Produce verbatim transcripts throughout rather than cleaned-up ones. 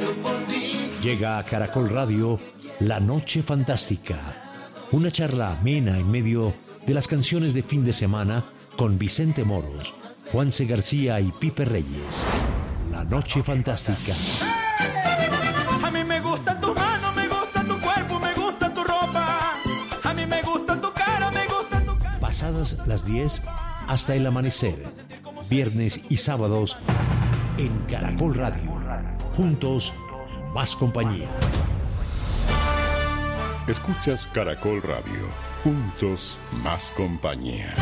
Llega a Caracol Radio La Noche Fantástica, una charla amena en medio de las canciones de fin de semana con Vicente Moros, Juanse García y Pipe Reyes. La Noche Fantástica. A mí me gusta tu mano, me gusta tu cuerpo, me gusta tu ropa. A mí me gusta tu cara, me gusta tu cara. Pasadas las diez hasta el amanecer, viernes y sábados en Caracol Radio. Juntos, más compañía. Escuchas Caracol Radio. Juntos, más compañía.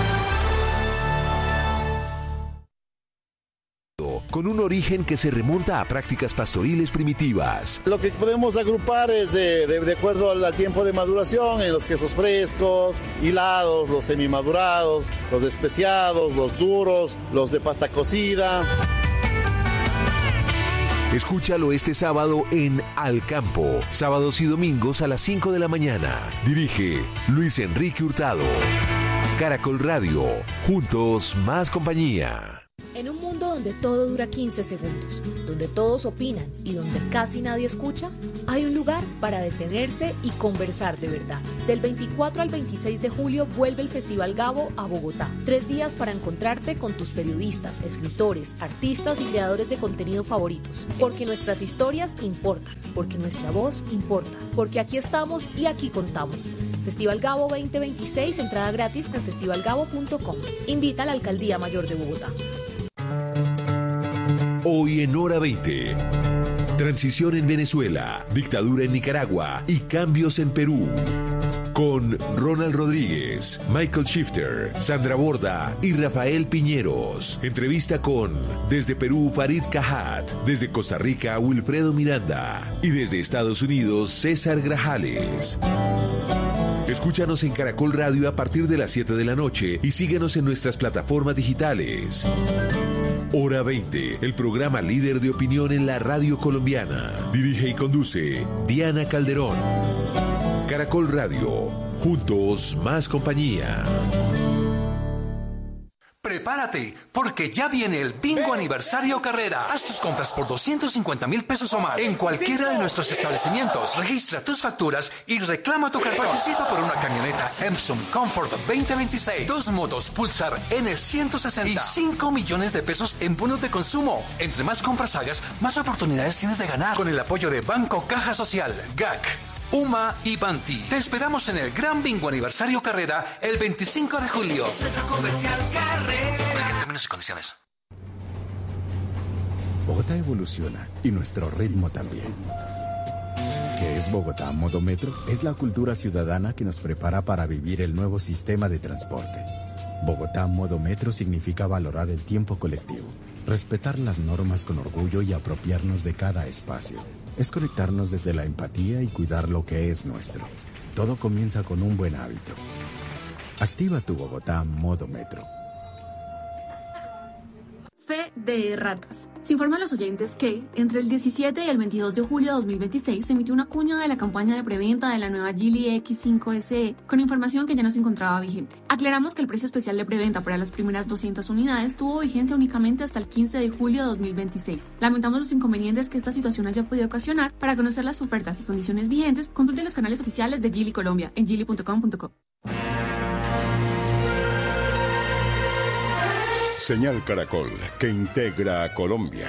Con un origen que se remonta a prácticas pastoriles primitivas. Lo que podemos agrupar es de, de, de acuerdo al, al tiempo de maduración, en los quesos frescos, hilados, los semimadurados, los especiados, los duros, los de pasta cocida. Escúchalo este sábado en Al Campo, sábados y domingos a las cinco de la mañana. Dirige Luis Enrique Hurtado. Caracol Radio, juntos más compañía. En un mundo donde todo dura quince segundos, donde todos opinan y donde casi nadie escucha, hay un lugar para detenerse y conversar de verdad. Del veinticuatro al veintiséis de julio vuelve el Festival Gabo a Bogotá. Tres días para encontrarte con tus periodistas, escritores, artistas y creadores de contenido favoritos. Porque nuestras historias importan, porque nuestra voz importa, porque aquí estamos y aquí contamos. Festival Gabo veinte veintiséis, entrada gratis con festival gabo punto com. Invita a la Alcaldía Mayor de Bogotá. Hoy en Hora veinte. Transición en Venezuela, dictadura en Nicaragua y cambios en Perú. Con Ronald Rodríguez, Michael Shifter, Sandra Borda y Rafael Piñeros. Entrevista con, desde Perú, Farid Cajat, desde Costa Rica, Wilfredo Miranda y desde Estados Unidos, César Grajales. Escúchanos en Caracol Radio a partir de las siete de la noche y síguenos en nuestras plataformas digitales. Hora veinte, el programa líder de opinión en la radio colombiana. Dirige y conduce Diana Calderón. Caracol Radio, juntos más compañía. Prepárate, porque ya viene el Bingo Aniversario Carrera. Haz tus compras por doscientos cincuenta mil pesos o más en cualquiera de nuestros establecimientos. Registra tus facturas y reclama tu cartón. Participa por una camioneta Epson Comfort veinte veintiséis, dos motos Pulsar N ciento sesenta y cinco millones de pesos en bonos de consumo. Entre más compras hagas, más oportunidades tienes de ganar. Con el apoyo de Banco Caja Social, G A C, U M A y Banti. Te esperamos en el Gran Bingo Aniversario Carrera el veinticinco de julio. Centro Comercial Carrera. En términos y condiciones. Bogotá evoluciona y nuestro ritmo también. ¿Qué es Bogotá Modo Metro? Es la cultura ciudadana que nos prepara para vivir el nuevo sistema de transporte. Bogotá Modo Metro significa valorar el tiempo colectivo, respetar las normas con orgullo y apropiarnos de cada espacio. Es conectarnos desde la empatía y cuidar lo que es nuestro. Todo comienza con un buen hábito. Activa tu Bogotá Modo Metro. Fe de ratas. Se informa a los oyentes que entre el diecisiete y el veintidós de julio de dos mil veintiséis se emitió una cuña de la campaña de preventa de la nueva Geely X cinco S E con información que ya no se encontraba vigente. Aclaramos que el precio especial de preventa para las primeras doscientas unidades tuvo vigencia únicamente hasta el quince de julio de dos mil veintiséis. Lamentamos los inconvenientes que esta situación haya podido ocasionar. Para conocer las ofertas y condiciones vigentes, consulte los canales oficiales de Geely Colombia en geely punto com punto co. Señal Caracol, que integra a Colombia.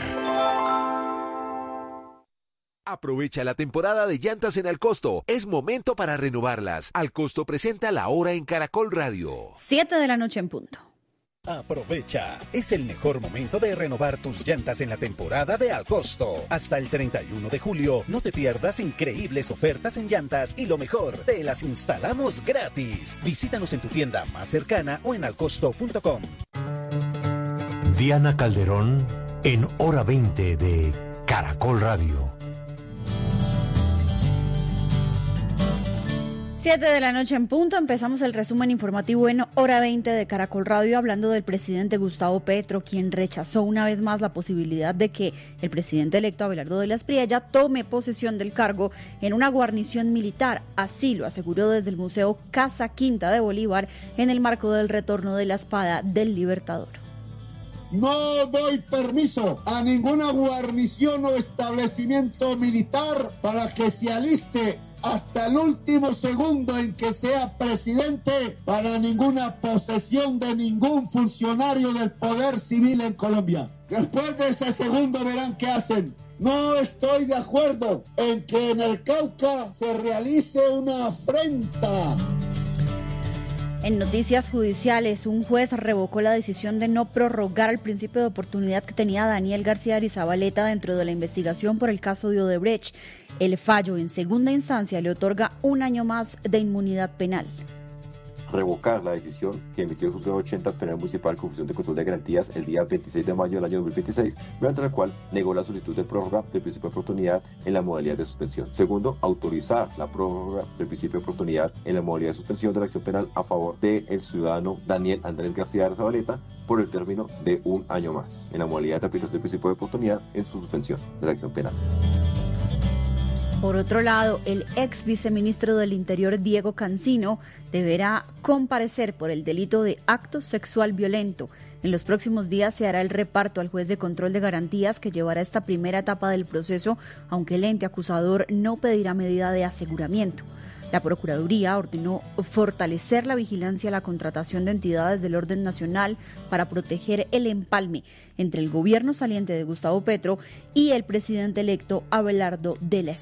Aprovecha la temporada de llantas en Alcosto. Es momento para renovarlas. Alcosto presenta La Hora en Caracol Radio. Siete de la noche en punto. Aprovecha, es el mejor momento de renovar tus llantas en la temporada de Alcosto. Hasta el treinta y uno de julio, no te pierdas increíbles ofertas en llantas y lo mejor, te las instalamos gratis. Visítanos en tu tienda más cercana o en alcosto punto com. Diana Calderón en Hora veinte de Caracol Radio. Siete de la noche en punto, empezamos el resumen informativo en Hora veinte de Caracol Radio hablando del presidente Gustavo Petro, quien rechazó una vez más la posibilidad de que el presidente electo Abelardo de la Espriella tome posesión del cargo en una guarnición militar. Así lo aseguró desde el Museo Casa Quinta de Bolívar en el marco del retorno de la espada del Libertador. no doy permiso a ninguna guarnición o establecimiento militar para que se aliste hasta el último segundo en que sea presidente para ninguna posesión de ningún funcionario del poder civil en Colombia. Después de ese segundo verán qué hacen. No estoy de acuerdo en que en el Cauca se realice una afrenta. En noticias judiciales, un juez revocó la decisión de no prorrogar el principio de oportunidad que tenía Daniel García Arizabaleta dentro de la investigación por el caso de Odebrecht. El fallo en segunda instancia le otorga un año más de inmunidad penal. Revocar la decisión que emitió el Juzgado ochenta Penal Municipal con función de control de garantías el día veintiséis de mayo del año dos mil veintiséis, mediante la cual negó la solicitud de prórroga del principio de oportunidad en la modalidad de suspensión. Segundo, autorizar la prórroga del principio de oportunidad en la modalidad de suspensión de la acción penal a favor del ciudadano Daniel Andrés García Arizabaleta por el término de un año más, en la modalidad de aplicación del principio de oportunidad en su suspensión de la acción penal. Por otro lado, el ex viceministro del Interior, Diego Cancino, deberá comparecer por el delito de acto sexual violento. En los próximos días se hará el reparto al juez de control de garantías que llevará esta primera etapa del proceso, aunque el ente acusador no pedirá medida de aseguramiento. La Procuraduría ordenó fortalecer la vigilancia a la contratación de entidades del orden nacional para proteger el empalme entre el gobierno saliente de Gustavo Petro y el presidente electo Abelardo de la Espriella.